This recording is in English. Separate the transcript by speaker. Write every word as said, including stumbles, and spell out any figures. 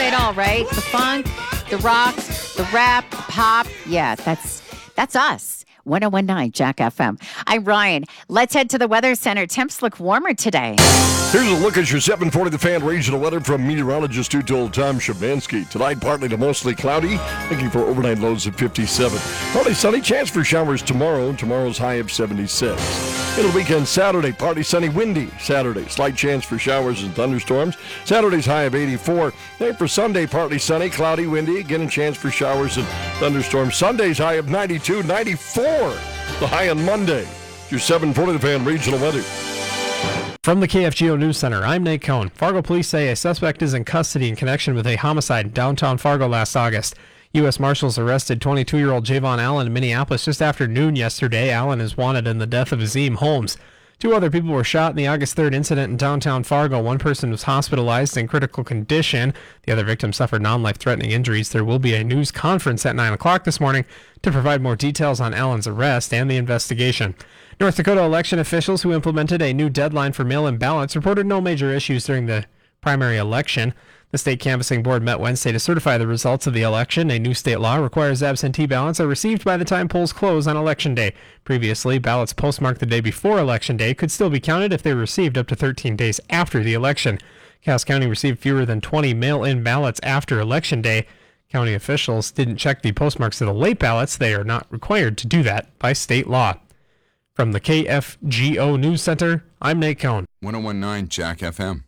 Speaker 1: it all, right? The funk, the rock, the rap, the pop. Yeah, that's that's us. one oh one point nine Jack F M. I'm Ryan. Let's head to the Weather Center. Temps look warmer today.
Speaker 2: Here's a look at your seven forty The Fan regional weather from meteorologist who told Tom Shabansky. Tonight, partly to mostly cloudy, looking for overnight lows of fifty-seven. Partly sunny, chance for showers tomorrow. Tomorrow's high of seventy-six. In the weekend, Saturday, partly sunny, windy. Saturday, slight chance for showers and thunderstorms. Saturday's high of eighty-four. Then for Sunday, partly sunny, cloudy, windy. Again, a chance for showers and thunderstorms. Sunday's high of ninety-two, ninety-four. The high on Monday. Your seven forty The Fan regional weather.
Speaker 3: From the K F G O News Center, I'm Nate Cohn. Fargo police say a suspect is in custody in connection with a homicide in downtown Fargo last August. U S Marshals arrested twenty-two-year-old Javon Allen in Minneapolis just after noon yesterday. Allen is wanted in the death of Azim Holmes. Two other people were shot in the August third incident in downtown Fargo. One person was hospitalized in critical condition. The other victim suffered non-life-threatening injuries. There will be a news conference at nine o'clock this morning to provide more details on Allen's arrest and the investigation. North Dakota election officials who implemented a new deadline for mail-in ballots reported no major issues during the primary election. The state canvassing board met Wednesday to certify the results of the election. A new state law requires absentee ballots are received by the time polls close on Election Day. Previously, ballots postmarked the day before Election Day could still be counted if they were received up to thirteen days after the election. Cass County received fewer than twenty mail-in ballots after Election Day. County officials didn't check the postmarks of the late ballots. They are not required to do that by state law. From the K F G O News Center, I'm Nate Cohn.
Speaker 4: one oh one point nine Jack F M.